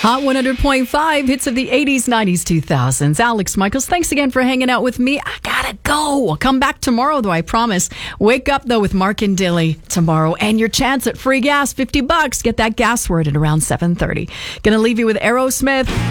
Hot 100.5, hits of the 80s, 90s, 2000s. Alex Michaels, thanks again for hanging out with me. I gotta go. I'll come back tomorrow, though, I promise. Wake up, though, with Mark and Dilly tomorrow. And your chance at free gas, $50. Get that gas word at around 7:30. Gonna leave you with Aerosmith.